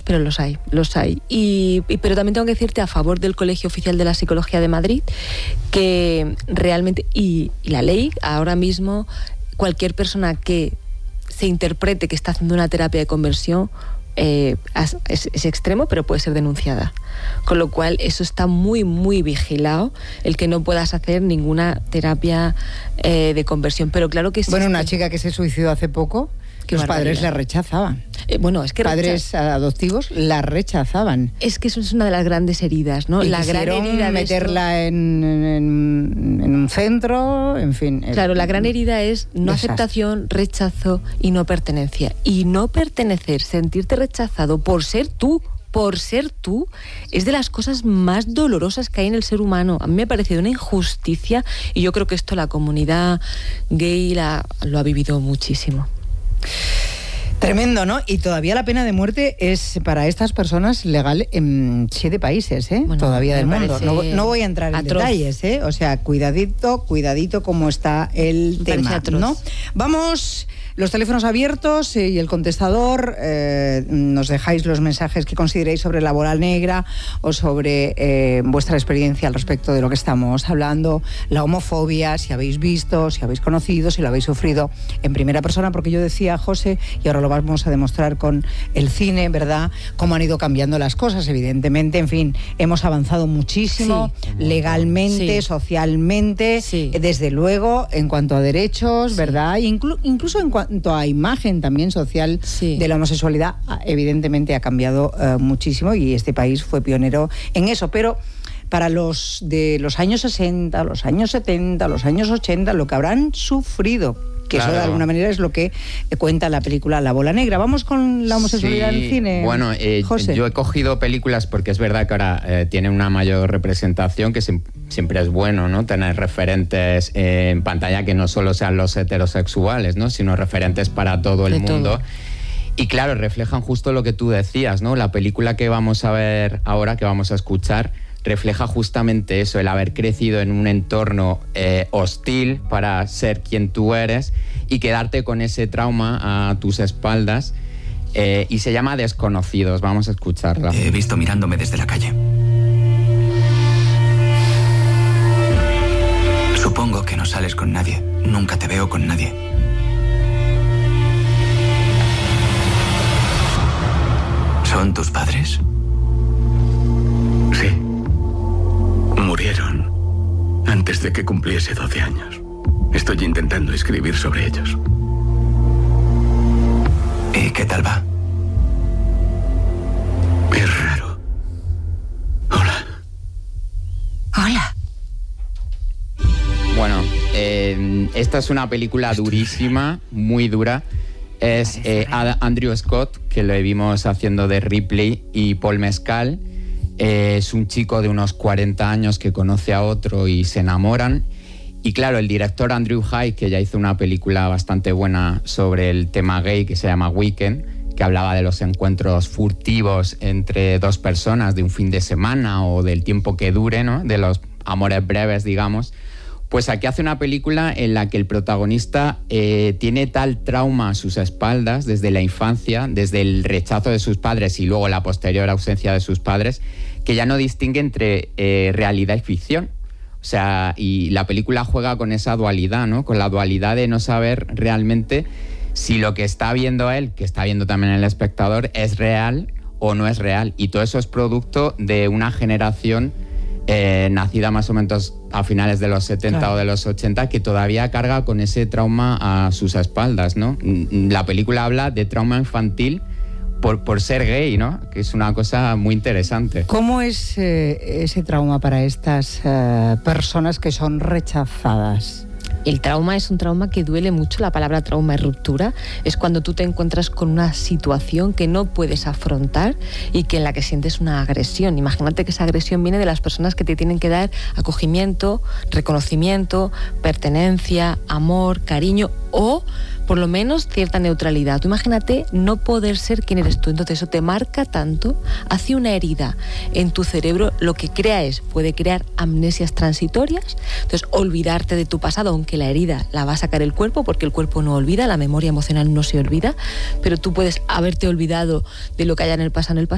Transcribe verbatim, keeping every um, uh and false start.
Pero los hay, los hay. Y, y, pero también tengo que decirte a favor del Colegio Oficial de la Psicología de Madrid, que realmente, y, y la ley, ahora mismo, cualquier persona que se interprete que está haciendo una terapia de conversión, eh, es, es extremo, pero puede ser denunciada. Con lo cual, eso está muy, muy vigilado, el que no puedas hacer ninguna terapia eh, de conversión. Pero claro que sí. Bueno, una chica que se suicidó hace poco, los padres la rechazaban. Eh, bueno, es que padres rechaza... adoptivos la rechazaban. Es que eso es una de las grandes heridas, ¿no? Y la gran herida de meterla esto... en, en, en un centro, en fin. Claro, la gran herida es no desastre. Aceptación, rechazo y no pertenencia. Y no pertenecer, sentirte rechazado por ser tú, por ser tú, es de las cosas más dolorosas que hay en el ser humano. A mí me ha parecido una injusticia y yo creo que esto la comunidad gay la, lo ha vivido muchísimo. Tremendo, ¿no? Y todavía la pena de muerte es para estas personas legal en siete países, ¿eh? Bueno, todavía del mundo. No, no voy a entrar en atroz. detalles, ¿eh? O sea, cuidadito, cuidadito cómo está el Me tema, ¿no? Vamos... Los teléfonos abiertos y el contestador, eh, nos dejáis los mensajes que consideréis sobre la bola negra o sobre eh, vuestra experiencia al respecto de lo que estamos hablando, la homofobia, si habéis visto, si habéis conocido, si lo habéis sufrido en primera persona, porque yo decía, José, y ahora lo vamos a demostrar con el cine, ¿verdad?, cómo han ido cambiando las cosas, evidentemente, en fin, hemos avanzado muchísimo, sí. legalmente, sí. socialmente, sí. desde luego, en cuanto a derechos, sí. ¿verdad?, Inclu- incluso en cuanto cuanto a imagen también social sí. de la homosexualidad, evidentemente ha cambiado uh, muchísimo y este país fue pionero en eso, pero para los de los años sesenta, los años setenta, los años ochenta, lo que habrán sufrido, que claro. eso de alguna manera es lo que cuenta la película La Bola Negra. Vamos con la homosexualidad sí, en el cine. Bueno, eh, yo he cogido películas porque es verdad que ahora eh, tienen una mayor representación, que siempre, siempre es bueno, ¿no? Tener referentes eh, en pantalla que no solo sean los heterosexuales, ¿no? Sino referentes para todo el de mundo. Todo. Y claro, reflejan justo lo que tú decías, ¿no? La película que vamos a ver ahora, que vamos a escuchar, refleja justamente eso, el haber crecido en un entorno eh, hostil para ser quien tú eres y quedarte con ese trauma a tus espaldas, eh, y se llama Desconocidos. Vamos a escucharla. Te he visto mirándome desde la calle. Supongo que no sales con nadie. Nunca te veo con nadie. ¿Son tus padres? Sí. Murieron antes de que cumpliese doce años. Estoy intentando escribir sobre ellos. ¿Y qué tal va? Es raro. Hola. Hola. Bueno, eh, esta es una película durísima, muy dura. Es eh, Andrew Scott, que lo vimos haciendo de Ripley, y Paul Mescal. Eh, es un chico de unos cuarenta años que conoce a otro y se enamoran. Y claro, el director Andrew Haigh, que ya hizo una película bastante buena sobre el tema gay que se llama Weekend, que hablaba de los encuentros furtivos entre dos personas de un fin de semana o del tiempo que dure, ¿no? De los amores breves, digamos. Pues aquí hace una película en la que el protagonista eh, tiene tal trauma a sus espaldas desde la infancia, desde el rechazo de sus padres y luego la posterior ausencia de sus padres, que ya no distingue entre eh, realidad y ficción. O sea, y la película juega con esa dualidad, ¿no? Con la dualidad de no saber realmente si lo que está viendo él, que está viendo también el espectador, es real o no es real. Y todo eso es producto de una generación eh, nacida más o menos a finales de los setenta claro. o de los ochenta, que todavía carga con ese trauma a sus espaldas, ¿no? La película habla de trauma infantil Por, por ser gay, ¿no? Que es una cosa muy interesante. ¿Cómo es eh, ese trauma para estas eh, personas que son rechazadas? El trauma es un trauma que duele mucho. La palabra trauma es ruptura. Es cuando tú te encuentras con una situación que no puedes afrontar y que en la que sientes una agresión. Imagínate que esa agresión viene de las personas que te tienen que dar acogimiento, reconocimiento, pertenencia, amor, cariño o por lo menos cierta neutralidad. Tú imagínate no poder ser quien eres tú. Entonces eso te marca tanto, hace una herida en tu cerebro, lo que crea es, puede crear amnesias transitorias. Entonces olvidarte de tu pasado, aunque la herida la va a sacar el cuerpo, porque el cuerpo no olvida, la memoria emocional no se olvida, pero tú puedes haberte olvidado de lo que haya en el pasado en el pasado.